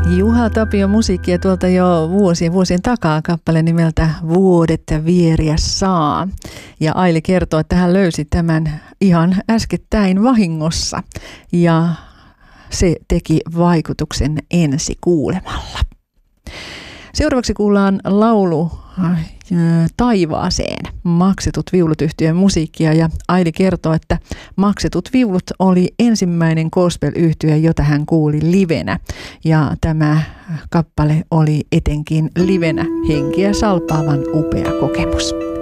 Juha Tapion musiikkia tuolta jo vuosien takaa, kappale nimeltä Vuodet vieriä saa. Ja Aili kertoo, että hän löysi tämän ihan äskettäin vahingossa ja se teki vaikutuksen ensi kuulemalla. Seuraavaksi kuullaan laulu Taivaaseen, Maksetut viulut -yhtyeen musiikkia, ja Aili kertoo, että Maksetut viulut oli ensimmäinen gospel-yhtye, jota hän kuuli livenä, ja tämä kappale oli etenkin livenä henkiä salpaavan upea kokemus.